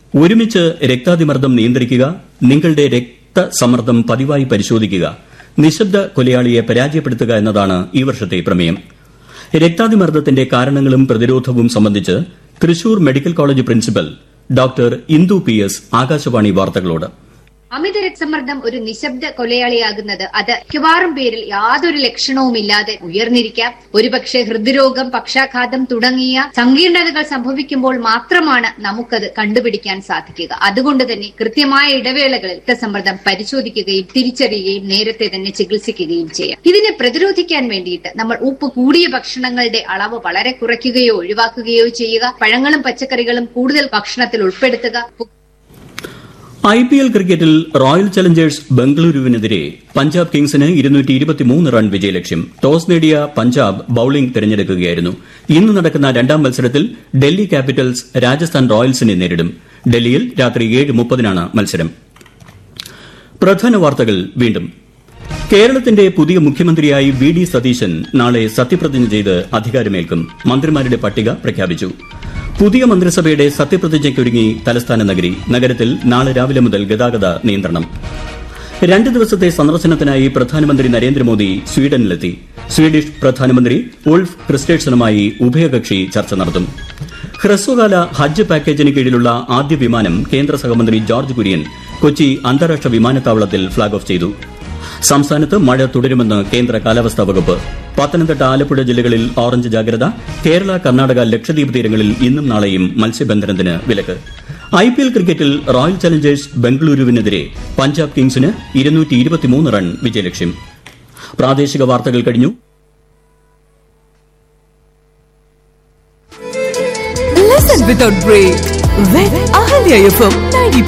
ഒരുമിച്ച് രക്താതിമർദ്ദം നിയന്ത്രിക്കുക, നിങ്ങളുടെ രക്തസമ്മർദ്ദം പതിവായി പരിശോധിക്കുക, നിശബ്ദ കൊലയാളിയെ പരാജയപ്പെടുത്തുക എന്നതാണ് ഈ വർഷത്തെ പ്രമേയം. രക്താതിമർദ്ദത്തിന്റെ കാരണങ്ങളും പ്രതിരോധവും സംബന്ധിച്ച് Thrissur medical college principal doctor Indu PS Akashvani വാർത്തകളോട്. അമിത രക്തസമ്മർദ്ദം ഒരു നിശബ്ദ കൊലയാളിയാകുന്നത് അത് മിക്കവാറും പേരിൽ യാതൊരു ലക്ഷണവുമില്ലാതെ ഉയർന്നിരിക്കാം. ഒരുപക്ഷെ ഹൃദ്രോഗം, പക്ഷാഘാതം തുടങ്ങിയ സങ്കീർണതകൾ സംഭവിക്കുമ്പോൾ മാത്രമാണ് നമുക്കത് കണ്ടുപിടിക്കാൻ സാധിക്കുക. അതുകൊണ്ട് തന്നെ കൃത്യമായ ഇടവേളകളിൽ രക്തസമ്മർദ്ദം പരിശോധിക്കുകയും തിരിച്ചറിയുകയും നേരത്തെ തന്നെ ചികിത്സിക്കുകയും ചെയ്യാം. ഇതിനെ പ്രതിരോധിക്കാൻ വേണ്ടിയിട്ട് നമ്മൾ ഉപ്പ് കൂടിയ ഭക്ഷണങ്ങളുടെ അളവ് വളരെ കുറയ്ക്കുകയോ ഒഴിവാക്കുകയോ ചെയ്യുക. പഴങ്ങളും പച്ചക്കറികളും കൂടുതൽ ഭക്ഷണത്തിൽ ഉൾപ്പെടുത്തുക. IPL ക്രിക്കറ്റിൽ റോയൽ ചലഞ്ചേഴ്സ് ബംഗളൂരുവിനെതിരെ പഞ്ചാബ് കിങ്സിന് 223 റൺ വിജയലക്ഷ്യം. ടോസ് നേടിയ പഞ്ചാബ് ബൌളിംഗ് തെരഞ്ഞെടുക്കുകയായിരുന്നു. ഇന്ന് നടക്കുന്ന രണ്ടാം മത്സരത്തിൽ ഡൽഹി ക്യാപിറ്റൽസ് രാജസ്ഥാൻ റോയൽസിനെ നേരിടും. ഡൽഹിയിൽ രാത്രി 7:30 മത്സരം. പ്രധാന വാർത്തകൾ വീണ്ടും. കേരളത്തിന്റെ പുതിയ മുഖ്യമന്ത്രിയായി VD സതീശൻ നാളെ സത്യപ്രതിജ്ഞ ചെയ്ത് അധികാരമേൽക്കും. മന്ത്രിമാരുടെ പട്ടിക പ്രഖ്യാപിച്ചു. പുതിയ മന്ത്രിസഭയുടെ സത്യപ്രതിജ്ഞയ്ക്കൊരുങ്ങി തലസ്ഥാന നഗരി. നഗരത്തിൽ നാളെ രാവിലെ മുതൽ ഗതാഗത നിയന്ത്രണം. 2 ദിവസത്തെ സന്ദർശനത്തിനായി പ്രധാനമന്ത്രി നരേന്ദ്രമോദി സ്വീഡനിലെത്തി. സ്വീഡിഷ് പ്രധാനമന്ത്രി ഉൾഫ് ക്രിസ്റ്റേഴ്സണുമായി ഉഭയകക്ഷി ചർച്ച നടത്തും. ഹ്രസ്വകാല ഹജ്ജ് പാക്കേജിന് കീഴിലുള്ള ആദ്യ വിമാനം കേന്ദ്ര സഹമന്ത്രി ജോർജ് കുര്യൻ കൊച്ചി അന്താരാഷ്ട്ര വിമാനത്താവളത്തിൽ ഫ്ളാഗ് ഓഫ് ചെയ്തു. സംസ്ഥാനത്ത് മഴ തുടരുമെന്ന് കേന്ദ്ര കാലാവസ്ഥാ വകുപ്പ്. പത്തനംതിട്ട, ആലപ്പുഴ ജില്ലകളിൽ ഓറഞ്ച് ജാഗ്രത. കേരള, കർണാടക, ലക്ഷദ്വീപ് തീരങ്ങളിൽ ഇന്നും നാളെയും മത്സ്യബന്ധനത്തിന് വിലക്ക്. IPL ക്രിക്കറ്റിൽ റോയൽ ചലഞ്ചേഴ്സ് ബംഗളൂരുവിനെതിരെ പഞ്ചാബ് കിങ്സിന് 223 റൺ വിജയലക്ഷ്യം. പ്രാദേശിക വാർത്തകൾ കഴിഞ്ഞു. Listen without break with Ahalya FM 90.